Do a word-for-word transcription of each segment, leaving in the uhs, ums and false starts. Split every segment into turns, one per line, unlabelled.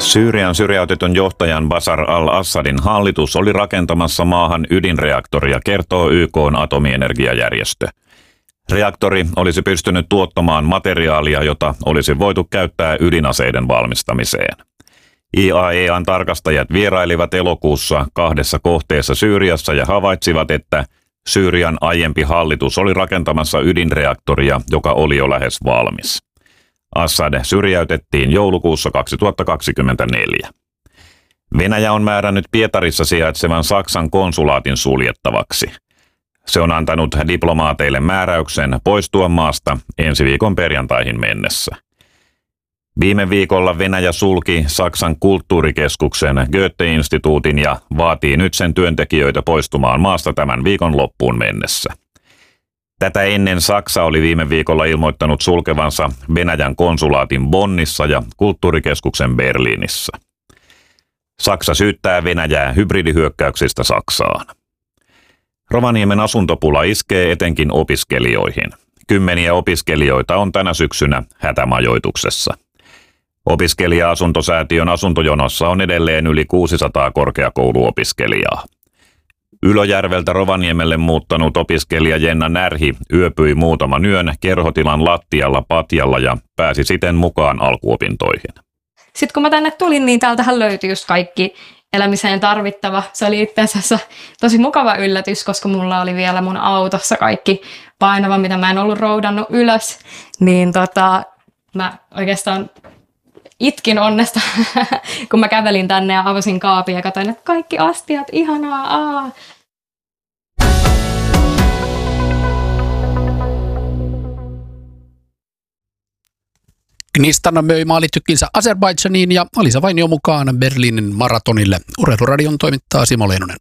Syyrian syrjäytetyn johtajan Bashar al-Assadin hallitus oli rakentamassa maahan ydinreaktoria, kertoo Y K:n atomienergiajärjestö. Reaktori olisi pystynyt tuottamaan materiaalia, jota olisi voitu käyttää ydinaseiden valmistamiseen. I A E A:n tarkastajat vierailivat elokuussa kahdessa kohteessa Syyriassa ja havaitsivat, että Syyrian aiempi hallitus oli rakentamassa ydinreaktoria, joka oli jo lähes valmis. Assad syrjäytettiin joulukuussa kaksituhattakaksikymmentäneljä. Venäjä on määrännyt Pietarissa sijaitsevan Saksan konsulaatin suljettavaksi. Se on antanut diplomaateille määräyksen poistua maasta ensi viikon perjantaihin mennessä. Viime viikolla Venäjä sulki Saksan kulttuurikeskuksen Goethe-instituutin ja vaatii nyt sen työntekijöitä poistumaan maasta tämän viikon loppuun mennessä. Tätä ennen Saksa oli viime viikolla ilmoittanut sulkevansa Venäjän konsulaatin Bonnissa ja kulttuurikeskuksen Berliinissä. Saksa syyttää Venäjää hybridihyökkäyksistä Saksaan. Rovaniemen asuntopula iskee etenkin opiskelijoihin. Kymmeniä opiskelijoita on tänä syksynä hätämajoituksessa. Opiskelija-asuntosäätiön asuntojonossa on edelleen yli kuusisataa korkeakouluopiskelijaa. Ylöjärveltä Rovaniemelle muuttanut opiskelija Jenna Närhi yöpyi muutaman yön kerhotilan lattialla patjalla ja pääsi siten mukaan alkuopintoihin.
Sitten kun mä tänne tulin, niin täältähän löytyi just kaikki elämiseen tarvittava. Se oli itse asiassa tosi mukava yllätys, koska mulla oli vielä mun autossa kaikki painava, mitä mä en ollut roudannut ylös. Niin tota, mä oikeastaan itkin onnesta, kun mä kävelin tänne ja avasin kaapin ja katsoin, että kaikki astiat, ihanaa, aa.
Knistan möi maalitykkinsä Azerbaidžaniin ja Alisa Vainio mukaan Berliinin maratonille. Urheiluradion toimittaa Simo Leinonen.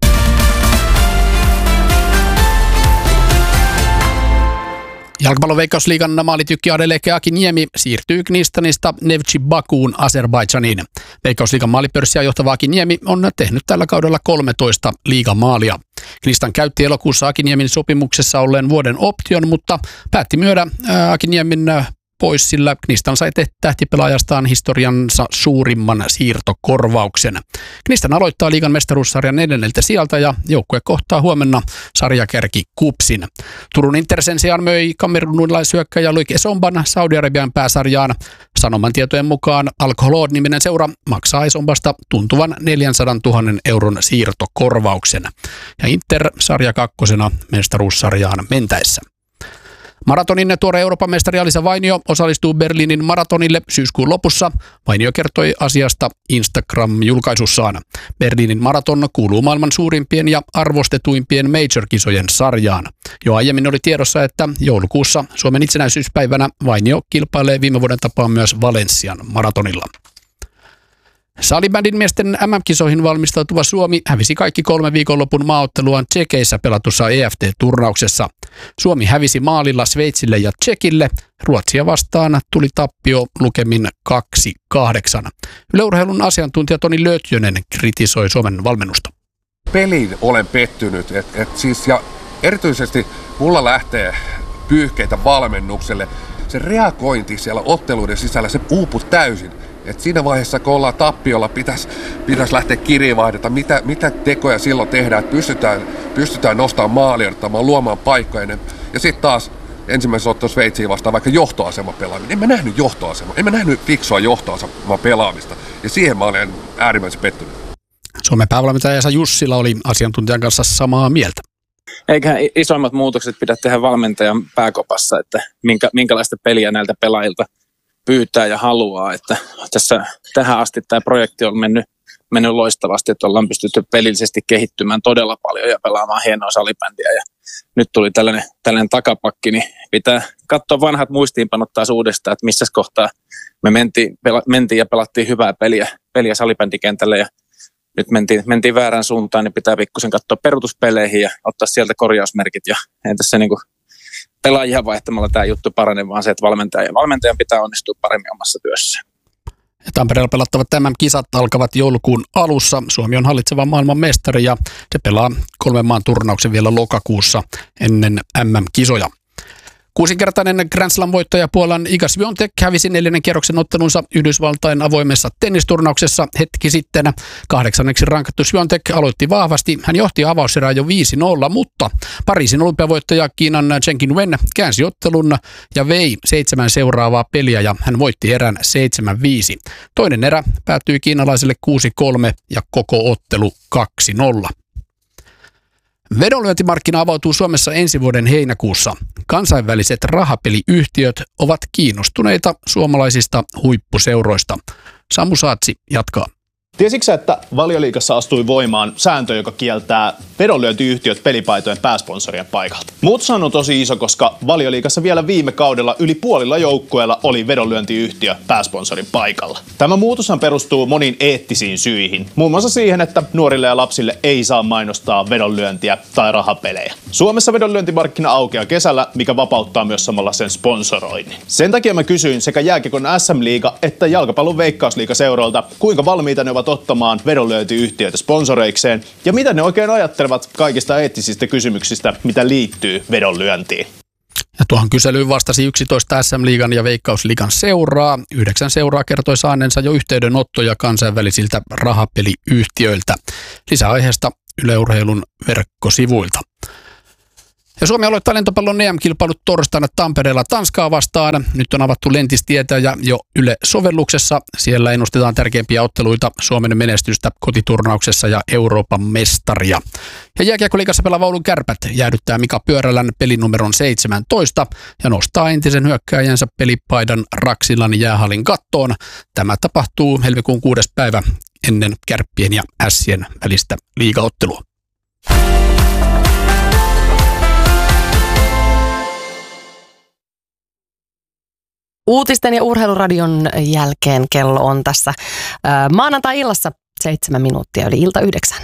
Jalkapallon Veikkausliigan maalitykki Adeleke Akiniemi siirtyy Knistanista Neftchi Bakuun Azerbaidžaniin. Veikkausliigan maalipörssiä johtava Akiniemi on tehnyt tällä kaudella kolmetoista liigamaalia. Knistan käytti elokuussa Akiniemin sopimuksessa olleen vuoden option, mutta päätti myydä Akiniemin pois, sillä Knistan sai tähtipelaajastaan historiansa suurimman siirtokorvauksen. Knistan aloittaa liigan mestaruussarjan neljänneltä sieltä ja joukkue kohtaa huomenna sarjakärki Kupsin. Turun Inter sen sijaan möi kamerunilaishyökkäjä Loic Esomban Saudi-Arabian pääsarjaan. Sanoman tietojen mukaan Al-Kholod-niminen seura maksaa Esombasta tuntuvan neljänsadantuhannen euron siirtokorvauksen. Ja Inter sarja kakkosena mestaruussarjaan mentäessä. Maratonin tuore Euroopan mestari Alisa Vainio osallistuu Berliinin maratonille syyskuun lopussa. Vainio kertoi asiasta Instagram-julkaisussaan. Berliinin maraton kuuluu maailman suurimpien ja arvostetuimpien major-kisojen sarjaan. Jo aiemmin oli tiedossa, että joulukuussa Suomen itsenäisyyspäivänä Vainio kilpailee viime vuoden tapaan myös Valenssian maratonilla. Salibändin miesten M M-kisoihin valmistautuva Suomi hävisi kaikki kolme viikonlopun maaotteluaan Tšekeissä pelatussa E F T-turnauksessa. Suomi hävisi maalilla Sveitsille ja Tšekille. Ruotsia vastaan tuli tappio lukemin kaksi kahdeksan. Yle Urheilun asiantuntija Toni Lötjönen kritisoi Suomen valmennusta.
Peliin olen pettynyt. Et, et siis, ja erityisesti mulla lähtee pyyhkeitä valmennukselle. Se reagointi siellä otteluiden sisällä, se uupui täysin. Et siinä vaiheessa, kun ollaan tappiolla, pitäisi pitäis lähteä kirjeenvaihdata, mitä, mitä tekoja silloin tehdään, että pystytään, pystytään nostamaan maalia, luomaan paikkoja. Ja sitten taas ensimmäisessä ottelussa Sveitsiin vastaan vaikka johtoasema pelaaminen. En mä nähnyt johtoasema, en mä nähnyt fiksua johtoasema pelaamista. Ja siihen mä olen äärimmäisen pettynyt.
Suomen päävalmentaja Esa Jussila oli asiantuntijan kanssa samaa mieltä.
Eiköhän isoimmat muutokset pidä tehdä valmentajan pääkopassa, että minkä, minkälaista peliä näiltä pelaajilta pyytää ja haluaa, että tässä tähän asti tämä projekti on mennyt, mennyt loistavasti, että ollaan pystytty pelillisesti kehittymään todella paljon ja pelaamaan hienoa salibändiä ja nyt tuli tällainen, tällainen takapakki, niin pitää katsoa vanhat muistiinpanot taas uudestaan, että missä kohtaa me mentiin, pela, mentiin ja pelattiin hyvää peliä, peliä salibändikentällä ja nyt mentiin, mentiin väärään suuntaan, niin pitää pikkusen katsoa peruutuspeleihin ja ottaa sieltä korjausmerkit ja ei tässä niin kuin pelaajia vaihtamalla tämä juttu parane, vaan se, että valmentaja, valmentajan pitää onnistua paremmin omassa työssään.
Ja Tampereella pelattavat tämän kisat alkavat joulukuun alussa. Suomi on hallitseva maailman mestari ja se pelaa kolmen maan turnauksen vielä lokakuussa ennen M M-kisoja. Kuusinkertainen Grand Slam-voittaja Puolan Iga Świątek hävisi neljännen kierroksen ottelunsa Yhdysvaltain avoimessa tennisturnauksessa hetki sitten. Kahdeksanneksi rankattu Świątek aloitti vahvasti. Hän johti avauserää jo viisi nolla, mutta Pariisin olympiavoittaja Kiinan Chen Qinwen käänsi ottelun ja vei seitsemän seuraavaa peliä ja hän voitti erän seitsemän viisi. Toinen erä päättyi kiinalaiselle kuusi kolme ja koko ottelu kaksi nolla. Vedonlyöntimarkkina avautuu Suomessa ensi vuoden heinäkuussa. Kansainväliset rahapeliyhtiöt ovat kiinnostuneita suomalaisista huippuseuroista. Samu Saatsi jatkaa.
Tiesitkö, että Valioliigassa astui voimaan sääntö, joka kieltää vedonlyöntiyhtiöt pelipaitojen pääsponsorien paikalta? Muutos on tosi iso, koska Valioliigassa vielä viime kaudella yli puolilla joukkueilla oli vedonlyöntiyhtiö pääsponsorin paikalla. Tämä muutoshan perustuu moniin eettisiin syihin, muun muassa siihen, että nuorille ja lapsille ei saa mainostaa vedonlyöntiä tai rahapelejä. Suomessa vedonlyöntimarkkina aukeaa kesällä, mikä vapauttaa myös samalla sen sponsoroinnin. Sen takia mä kysyin sekä jääkiekon äs äm-liiga että jalkapallon veikkausliiga seuroilta, kuinka valmiita ne ovat ottamaan vedonlyöntiyhtiöitä sponsoreikseen ja mitä ne oikein ajattelevat kaikista eettisistä kysymyksistä, mitä liittyy vedonlyöntiin.
Ja tuohon kyselyyn vastasi yksitoista äs äm-liigan ja veikkausliigan seuraa. Yhdeksän seuraa kertoi saaneensa jo yhteydenottoja kansainvälisiltä rahapeliyhtiöiltä. Lisäaiheesta Yle Urheilun verkkosivuilta. Ja Suomi aloittaa lentopallon E M-kilpailut torstaina Tampereella Tanskaa vastaan. Nyt on avattu Lentistietä ja jo Yle-sovelluksessa. Siellä ennustetaan tärkeimpiä otteluita, Suomen menestystä kotiturnauksessa ja Euroopan mestaria. Ja jääkiekkoliigassa pelaava Oulun Kärpät jäädyttää Mika Pyörälän pelinumeron seitsemäntoista ja nostaa entisen hyökkääjänsä pelipaidan Raksilan jäähallin kattoon. Tämä tapahtuu helmikuun kuudes päivä ennen Kärppien ja Ässien välistä liigaottelua.
Uutisten ja urheiluradion jälkeen kello on tässä ää, maanantai-illassa seitsemän minuuttia yli ilta yhdeksän.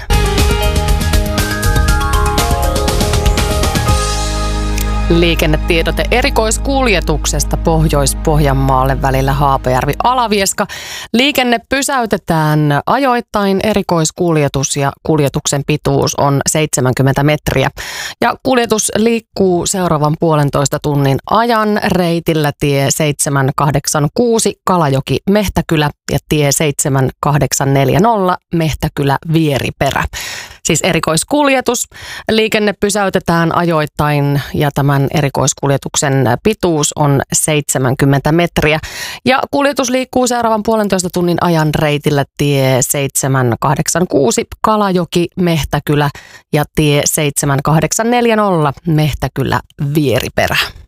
Liikennetiedote erikoiskuljetuksesta Pohjois-Pohjanmaalle välillä Haapajärvi-Alavieska. Liikenne pysäytetään ajoittain. Erikoiskuljetus ja kuljetuksen pituus on seitsemänkymmentä metriä. Ja kuljetus liikkuu seuraavan puolentoista tunnin ajan reitillä tie seitsemän kahdeksan kuusi Kalajoki-Mehtäkylä ja tie seitsemän kahdeksan neljä nolla Mehtäkylä-Vieriperä. Siis erikoiskuljetus. Liikenne pysäytetään ajoittain ja tämän erikoiskuljetuksen pituus on seitsemänkymmentä metriä. Ja kuljetus liikkuu seuraavan puolentoista tunnin ajan reitillä tie seitsemän kahdeksan kuusi Kalajoki-Mehtäkylä ja tie seitsemän kahdeksan neljä nolla Mehtäkylä-Vieriperä.